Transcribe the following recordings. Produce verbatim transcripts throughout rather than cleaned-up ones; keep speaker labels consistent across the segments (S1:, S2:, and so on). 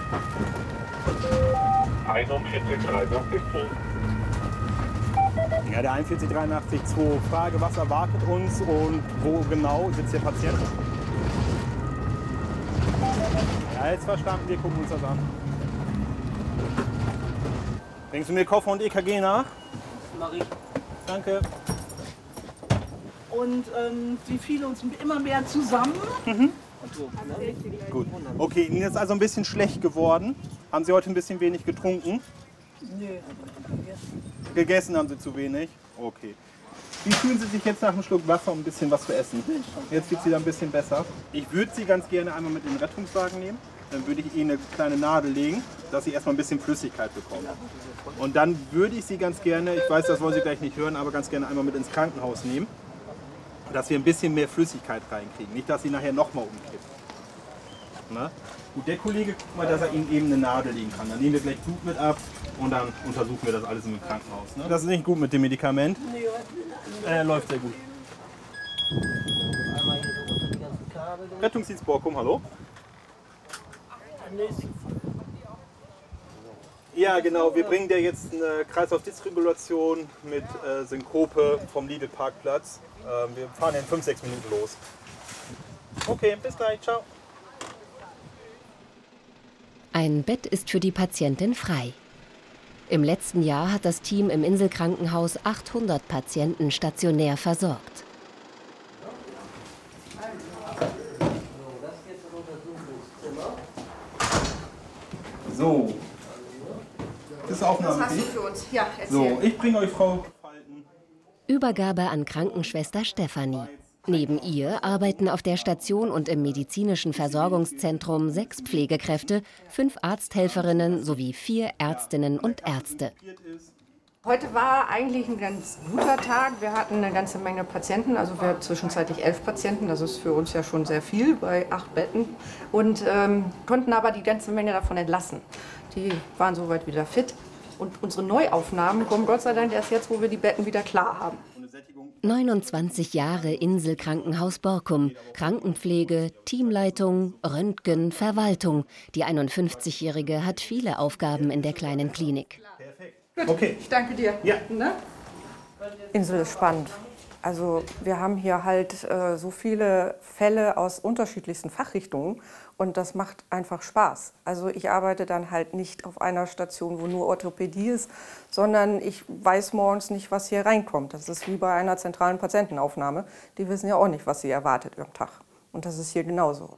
S1: einundvierzig dreiundachtzig zwei.
S2: Ja, der einundvierzig dreiundachtzig zwei. Frage, was erwartet uns und wo genau sitzt der Patient? Ja, jetzt verstanden, wir gucken uns das an. Bringst du mir Koffer und E K G nach?
S3: Mach ich.
S2: Danke.
S3: Und ähm, sie fielen uns immer mehr zusammen.
S2: Mhm.
S3: So, ne?
S2: Gut. Okay, Ihnen ist also ein bisschen schlecht geworden. Haben Sie heute ein bisschen wenig getrunken?
S3: Nö, aber gegessen.
S2: Gegessen haben Sie zu wenig? Okay. Wie fühlen Sie sich jetzt nach einem Schluck Wasser und ein bisschen was zu essen? Jetzt geht es wieder ein bisschen besser. Ich würde Sie ganz gerne einmal mit in den Rettungswagen nehmen. Dann würde ich Ihnen eine kleine Nadel legen, dass Sie erstmal ein bisschen Flüssigkeit bekommen. Und dann würde ich Sie ganz gerne, ich weiß, das wollen Sie gleich nicht hören, aber ganz gerne einmal mit ins Krankenhaus nehmen, dass wir ein bisschen mehr Flüssigkeit reinkriegen. Nicht, dass Sie nachher nochmal umkippen. Na? Gut, der Kollege guckt mal, dass er Ihnen eben eine Nadel legen kann. Dann nehmen wir gleich Blut mit ab und dann untersuchen wir das alles im Krankenhaus. Ne? Das ist nicht gut mit dem Medikament. Äh, läuft sehr gut.
S3: Einmal hier so unter die ganzen Kabel.
S2: Rettungsdienst Borkum, hallo? Ja, genau. Wir bringen dir jetzt eine Kreislaufdysregulation mit äh, Synkope vom Lidl-Parkplatz. Ähm, wir fahren in fünf, sechs Minuten los. Okay, bis gleich. Ciao.
S4: Ein Bett ist für die Patientin frei. Im letzten Jahr hat das Team im Inselkrankenhaus achthundert Patienten stationär versorgt.
S2: So. Das ist Aufnahme.
S5: Was hast du für uns? Ja, erzähl.
S2: So, ich bringe euch Frau Falten.
S4: Übergabe an Krankenschwester Stefanie. Neben ihr arbeiten auf der Station und im medizinischen Versorgungszentrum sechs Pflegekräfte, fünf Arzthelferinnen sowie vier Ärztinnen und Ärzte.
S5: Heute war eigentlich ein ganz guter Tag. Wir hatten eine ganze Menge Patienten, also wir hatten zwischenzeitlich elf Patienten. Das ist für uns ja schon sehr viel bei acht Betten. Und ähm, konnten aber die ganze Menge davon entlassen. Die waren soweit wieder fit. Und unsere Neuaufnahmen kommen Gott sei Dank erst jetzt, wo wir die Betten wieder klar haben.
S4: neunundzwanzig Jahre Inselkrankenhaus Borkum, Krankenpflege, Teamleitung, Röntgen, Verwaltung. Die einundfünfzigjährige hat viele Aufgaben in der kleinen Klinik.
S2: Okay.
S5: Ich danke dir.
S2: Ja.
S5: Ne?
S6: Insel ist spannend. Also wir haben hier halt äh, so viele Fälle aus unterschiedlichsten Fachrichtungen und das macht einfach Spaß. Also ich arbeite dann halt nicht auf einer Station, wo nur Orthopädie ist, sondern ich weiß morgens nicht, was hier reinkommt. Das ist wie bei einer zentralen Patientenaufnahme. Die wissen ja auch nicht, was sie erwartet am Tag. Und das ist hier genauso.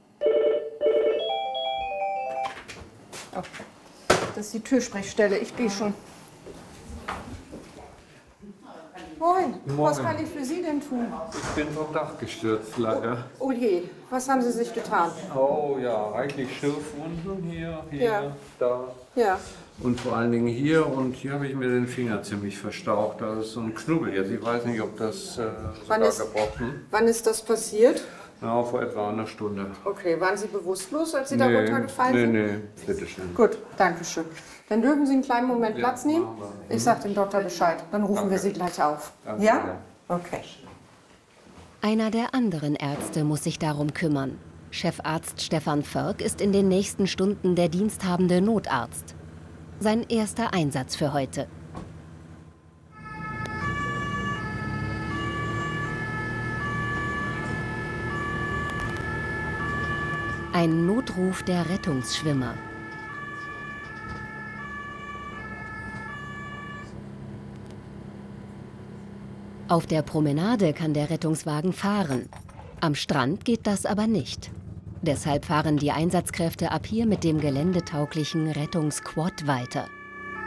S5: Oh. Das ist die Türsprechstelle. Ich gehe schon. Moin.
S7: Moin.
S5: Was kann ich für Sie denn tun?
S7: Ich bin vom Dach gestürzt, leider.
S5: Oh, oh je, was haben Sie sich getan?
S7: Oh ja, eigentlich Schürfwunden hier, hier,
S5: Ja.
S7: da
S5: Ja.
S7: und vor allen Dingen hier. Und hier habe ich mir den Finger ziemlich verstaucht. Da ist so ein Knubbel jetzt. Ich weiß nicht, ob das äh,
S5: Wann
S7: sogar
S5: ist-
S7: gebrochen.
S5: Wann ist das passiert?
S7: Ja, vor etwa einer Stunde.
S5: Okay, waren Sie bewusstlos, als Sie da
S7: nee,
S5: runtergefallen
S7: nee,
S5: sind?
S7: nee, bitteschön.
S5: Gut, danke schön. Dann dürfen Sie einen kleinen Moment
S7: Ja,
S5: Platz nehmen.
S7: machen wir.
S5: Ich sage dem Doktor Bescheid. Dann rufen
S7: Danke.
S5: wir Sie gleich auf.
S7: Danke
S5: Ja?
S7: sehr.
S5: Okay.
S4: Einer der anderen Ärzte muss sich darum kümmern. Chefarzt Stefan Förk ist in den nächsten Stunden der diensthabende Notarzt. Sein erster Einsatz für heute. Ein Notruf der Rettungsschwimmer. Auf der Promenade kann der Rettungswagen fahren. Am Strand geht das aber nicht. Deshalb fahren die Einsatzkräfte ab hier mit dem geländetauglichen Rettungsquad weiter.